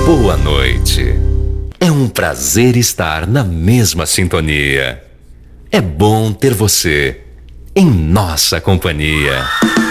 Boa noite. É um prazer estar na mesma sintonia. É bom ter você em nossa companhia.